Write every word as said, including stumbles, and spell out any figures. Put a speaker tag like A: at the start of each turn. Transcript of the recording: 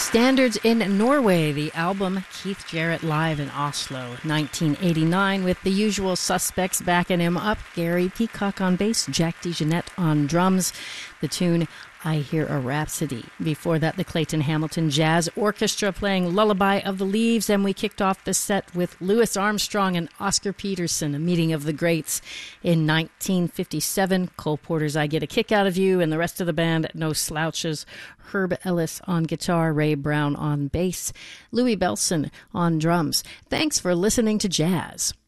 A: Standards in Norway, the album Keith Jarrett Live in Oslo, nineteen eighty-nine, with the usual suspects backing him up. Gary Peacock on bass, Jack DeJohnette on drums. The tune, I Hear a Rhapsody. Before that, the Clayton Hamilton Jazz Orchestra playing Lullaby of the Leaves, and we kicked off the set with Louis Armstrong and Oscar Peterson, A Meeting of the Greats. In nineteen fifty-seven, Cole Porter's I Get a Kick Out of You, and the rest of the band, No Slouches. Herb Ellis on guitar, Ray Brown on bass, Louis Bellson on drums. Thanks for listening to Jazz.